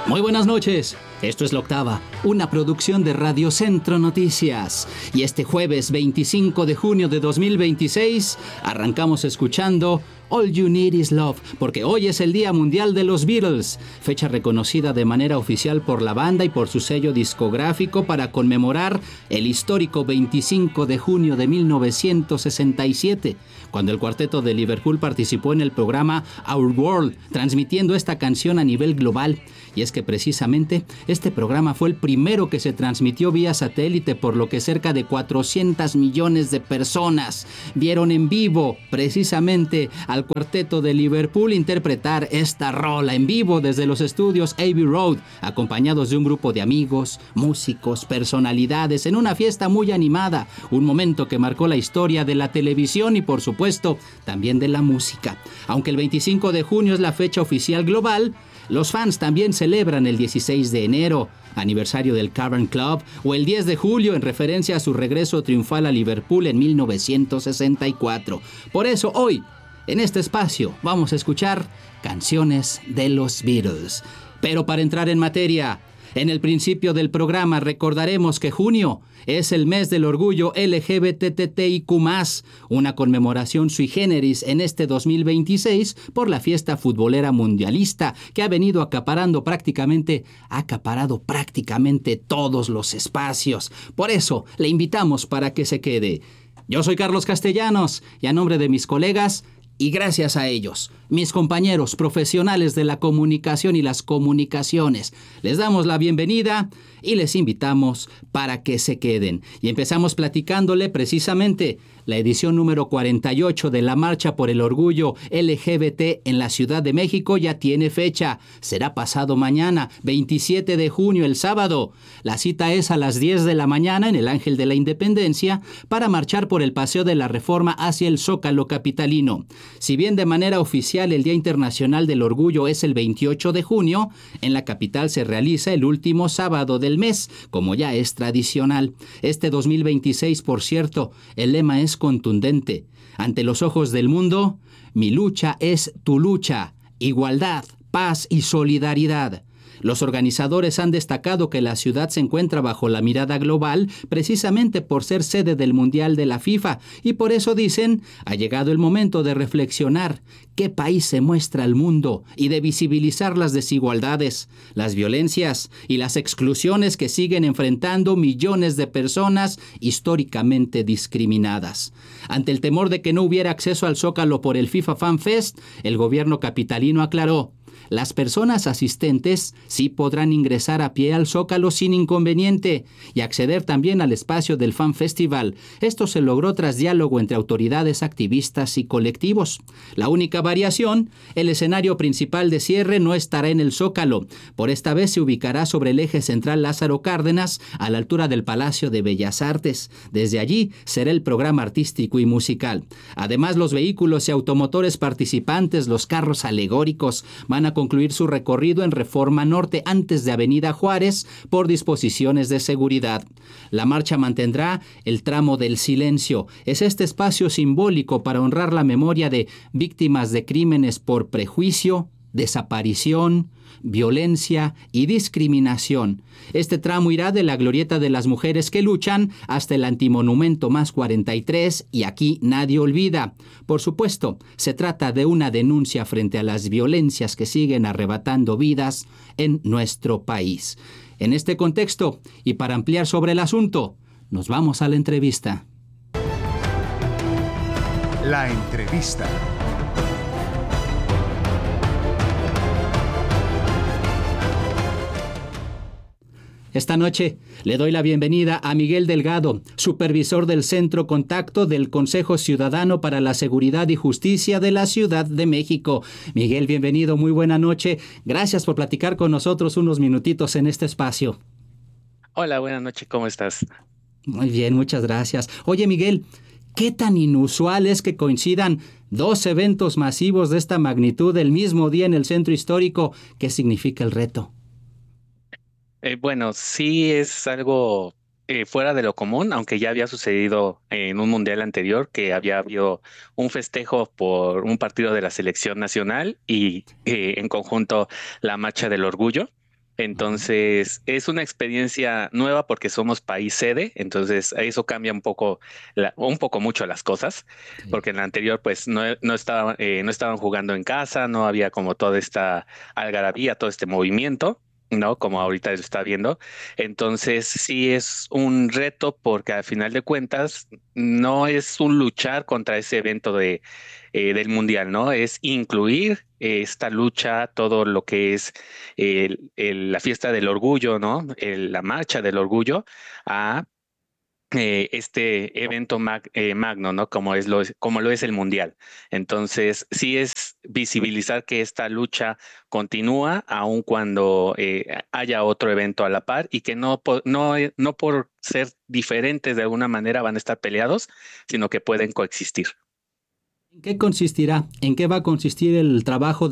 Muy buenas noches, esto es La Octava, una producción de Radio Centro Noticias. Y este jueves 25 de junio de 2026 arrancamos escuchando All You Need Is Love, porque hoy es el Día Mundial de los Beatles, fecha reconocida de manera oficial por la banda y por su sello discográfico para conmemorar el histórico 25 de junio de 1967, cuando el cuarteto de Liverpool participó en el programa Our World, transmitiendo esta canción a nivel global. Y es que precisamente este programa fue el primero que se transmitió vía satélite, por lo que cerca de 400 millones de personas vieron en vivo precisamente al cuarteto de Liverpool interpretar esta rola en vivo desde los estudios Abbey Road, acompañados de un grupo de amigos, músicos, personalidades, en una fiesta muy animada, un momento que marcó la historia de la televisión y por supuesto también de la música. Aunque el 25 de junio es la fecha oficial global, los fans también celebran el 16 de enero, aniversario del Cavern Club, o el 10 de julio en referencia a su regreso triunfal a Liverpool en 1964. Por eso hoy, en este espacio, vamos a escuchar canciones de los Beatles. Pero para entrar en materia, en el principio del programa recordaremos que junio es el mes del orgullo LGBTTIQ+, una conmemoración sui generis en este 2026 por la fiesta futbolera mundialista que ha venido acaparado prácticamente todos los espacios. Por eso le invitamos para que se quede. Yo soy Carlos Castellanos y a nombre de mis colegas, y gracias a ellos, mis compañeros profesionales de la comunicación y las comunicaciones, les damos la bienvenida y les invitamos para que se queden. Y empezamos platicándole precisamente la edición número 48 de la Marcha por el Orgullo LGBT en la Ciudad de México ya tiene fecha. Será pasado mañana, 27 de junio, el sábado. La cita es a las 10 de la mañana en el Ángel de la Independencia para marchar por el Paseo de la Reforma hacia el Zócalo capitalino. Si bien de manera oficial el Día Internacional del Orgullo es el 28 de junio, en la capital se realiza el último sábado del mes, como ya es tradicional. Este 2026, por cierto, el lema es contundente. Ante los ojos del mundo, mi lucha es tu lucha. Igualdad, paz y solidaridad. Los organizadores han destacado que la ciudad se encuentra bajo la mirada global precisamente por ser sede del Mundial de la FIFA y por eso dicen, ha llegado el momento de reflexionar qué país se muestra al mundo y de visibilizar las desigualdades, las violencias y las exclusiones que siguen enfrentando millones de personas históricamente discriminadas. Ante el temor de que no hubiera acceso al Zócalo por el FIFA Fan Fest, el gobierno capitalino aclaró: las personas asistentes sí podrán ingresar a pie al Zócalo sin inconveniente y acceder también al espacio del Fan Festival. Esto se logró tras diálogo entre autoridades, activistas y colectivos. La única variación, el escenario principal de cierre no estará en el Zócalo. Por esta vez se ubicará sobre el eje central Lázaro Cárdenas, a la altura del Palacio de Bellas Artes. Desde allí será el programa artístico y musical. Además, los vehículos y automotores participantes, los carros alegóricos, van a concluir su recorrido en Reforma Norte antes de Avenida Juárez por disposiciones de seguridad. La marcha mantendrá el tramo del silencio. Es este espacio simbólico para honrar la memoria de víctimas de crímenes por prejuicio, desaparición, violencia y discriminación. Este tramo irá de la Glorieta de las Mujeres que Luchan hasta el Antimonumento más 43 y aquí nadie olvida. Por supuesto, se trata de una denuncia frente a las violencias que siguen arrebatando vidas en nuestro país. En este contexto, y para ampliar sobre el asunto, nos vamos a la entrevista. La entrevista. Esta noche le doy la bienvenida a Miguel Delgado, supervisor del Centro Contacto del Consejo Ciudadano para la Seguridad y Justicia de la Ciudad de México. Miguel, bienvenido, muy buena noche. Gracias por platicar con nosotros unos minutitos en este espacio. Hola, buenas noches, ¿cómo estás? Muy bien, muchas gracias. Oye, Miguel, ¿qué tan inusual es que coincidan dos eventos masivos de esta magnitud el mismo día en el centro histórico? ¿Qué significa el reto? Bueno, sí es algo fuera de lo común, aunque ya había sucedido en un mundial anterior que había habido un festejo por un partido de la selección nacional y en conjunto la Marcha del Orgullo. Entonces, es una experiencia nueva porque somos país sede, entonces eso cambia un poco, un poco mucho las cosas, Sí. porque en la anterior pues no estaban jugando en casa, no había como toda esta algarabía, todo este movimiento. ¿No? Como ahorita lo está viendo. Entonces, sí es un reto porque al final de cuentas no es un luchar contra ese evento del mundial, ¿no? Es incluir esta lucha, todo lo que es la fiesta del orgullo, ¿no? La marcha del orgullo a este evento magno, ¿no? Como lo es el mundial. Entonces, sí es visibilizar que esta lucha continúa aun cuando haya otro evento a la par y que no por ser diferentes de alguna manera van a estar peleados, sino que pueden coexistir. ¿En qué consistirá? ¿En qué va a consistir el trabajo